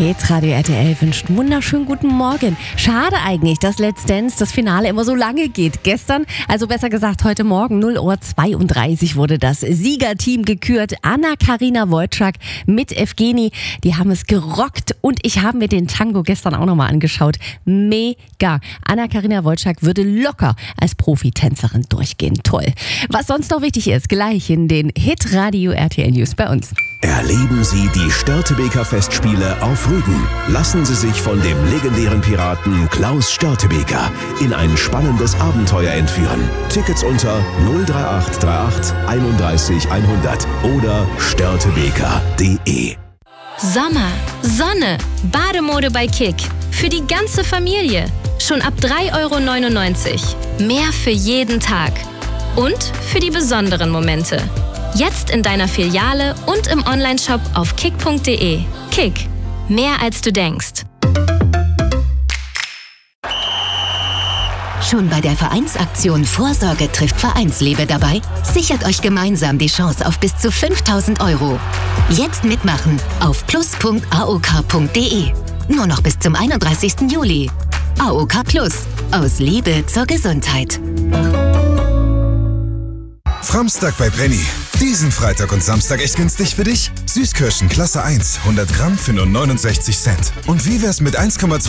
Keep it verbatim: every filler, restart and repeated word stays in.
Hitradio R T L wünscht einen wunderschönen guten Morgen. Schade eigentlich, dass Let's Dance, das Finale, immer so lange geht. Gestern, also besser gesagt heute Morgen, null Uhr zweiunddreißig wurde das Siegerteam gekürt. Anna-Karina Wojcik mit Evgeni, die haben es gerockt und ich habe mir den Tango gestern auch nochmal angeschaut. Mega. Anna-Karina Wojcik würde locker als Profitänzerin durchgehen. Toll. Was sonst noch wichtig ist, gleich in den Hitradio R T L News bei uns. Erleben Sie die Störtebeker Festspiele auf Rügen. Lassen Sie sich von dem legendären Piraten Klaus Störtebeker in ein spannendes Abenteuer entführen. Tickets unter null drei acht drei acht einunddreißig hundert oder störtebeker punkt de. Sommer, Sonne, Bademode bei Kick. Für die ganze Familie. Schon ab drei Euro neunundneunzig. Mehr für jeden Tag. Und für die besonderen Momente. Jetzt in deiner Filiale und im Onlineshop auf kick punkt de. Kick. Mehr als du denkst. Schon bei der Vereinsaktion Vorsorge trifft Vereinsliebe dabei? Sichert euch gemeinsam die Chance auf bis zu fünftausend Euro. Jetzt mitmachen auf plus punkt a o k punkt de. Nur noch bis zum einunddreißigsten Juli. A O K Plus. Aus Liebe zur Gesundheit. Framstag bei Penny. Diesen Freitag und Samstag echt günstig für dich? Süßkirschen Klasse eins, hundert Gramm für nur neunundsechzig Cent. Und wie wär's mit eins Komma zwei